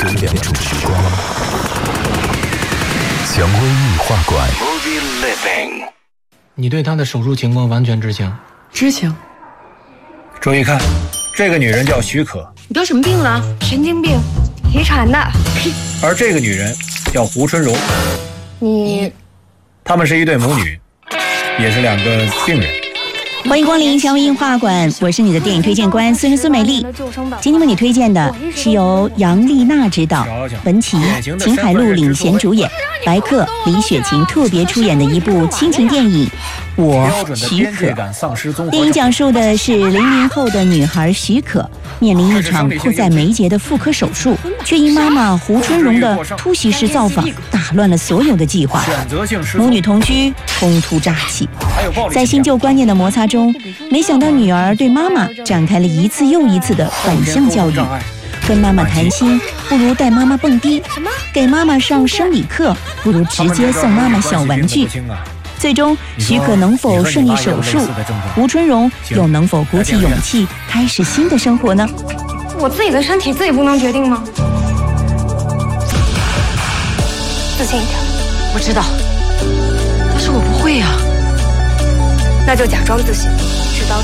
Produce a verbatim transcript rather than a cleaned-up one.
十点的时光，蔷薇艺画馆。 你对她的手术情况完全知情？ 知情。 注意看，这个女人叫许可。 你得什么病了？ 神经病，遗传的。 而这个女人叫胡春荣。 你， 她们是一对母女，也是两个病人。 欢迎光临蔷薇映画馆，我是你的电影推荐官孙人孙美丽。今天为你推荐的是由杨丽娜执导，文琪、秦海璐领衔主演，白客、李雪琴特别出演的一部亲情电影《我许可》。电影讲述的是零零后的女孩许可面临一场迫在眉睫的妇科手术，却因妈妈胡春荣的突袭式造访打乱了所有的计划，母女同居冲突乍起，在新旧观念的摩擦中，没想到女儿对妈妈展开了一次又一次的反向教育，跟妈妈谈心不如带妈妈蹦迪，给妈妈上生理课不如直接送妈妈小玩具。最终许可能否顺利手术，胡春荣又能否鼓起勇气开始新的生活呢？ 我自己的身体自己不能决定吗？自信一点。 我知道，但是我不会啊。 那就假装自信，直到